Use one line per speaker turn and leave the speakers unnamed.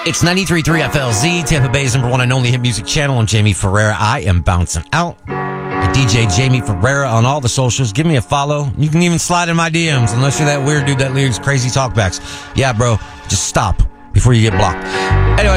It's 93.3 FLZ, Tampa Bay's number one and only hit music channel. I'm Jamie Ferreira. I am bouncing out. DJ Jamie Ferreira on all the socials. Give me a follow. You can even slide in my DMs, unless you're that weird dude that leaves crazy talkbacks. Yeah, bro, just stop before you get blocked. Anyway.